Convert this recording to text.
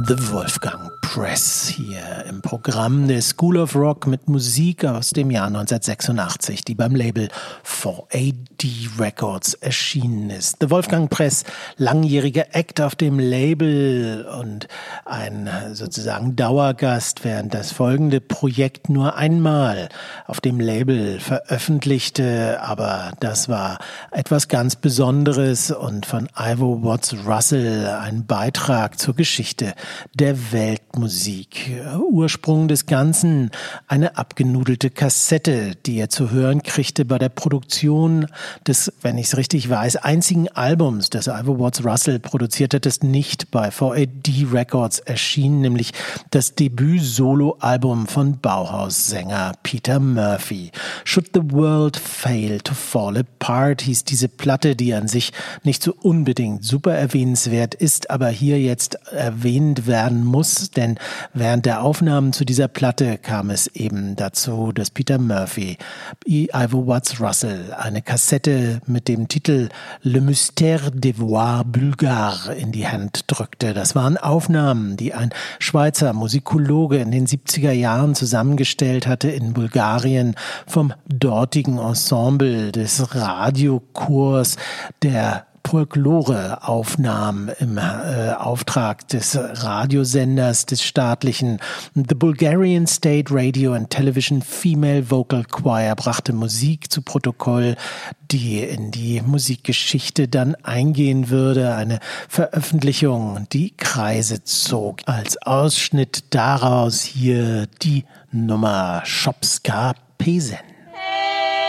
The Wolfgang Press hier im Programm der School of Rock mit Musik aus dem Jahr 1986, die beim Label 4AD Records erschienen ist. The Wolfgang Press, langjähriger Act auf dem Label und ein sozusagen Dauergast, während das folgende Projekt nur einmal auf dem Label veröffentlichte, aber das war etwas ganz Besonderes und von Ivo Watts Russell ein Beitrag zur Geschichte der Weltmusik. Ursprung des Ganzen eine abgenudelte Kassette, die er zu hören kriegte bei der Produktion des, wenn ich es richtig weiß, einzigen Albums, das Ivo Watts Russell produziert hat, das nicht bei 4AD Records erschien, nämlich das Debüt-Solo-Album von Bauhaus-Sänger Peter Murphy. Should the World Fail to Fall Apart hieß diese Platte, die an sich nicht so unbedingt super erwähnenswert ist, aber hier jetzt erwähnt werden muss, denn während der Aufnahmen zu dieser Platte kam es eben dazu, dass Peter Murphy Ivo Watts Russell eine Kassette mit dem Titel Le Mystère des Voix Bulgares in die Hand drückte. Das waren Aufnahmen, die ein Schweizer Musikologe in den 70er Jahren zusammengestellt hatte in Bulgarien vom dortigen Ensemble des Radiochors der Folklore-Aufnahmen im Auftrag des Radiosenders des staatlichen The Bulgarian State Radio and Television Female Vocal Choir brachte Musik zu Protokoll, die in die Musikgeschichte dann eingehen würde. Eine Veröffentlichung, die Kreise zog. Als Ausschnitt daraus hier die Nummer Shopska Pesen.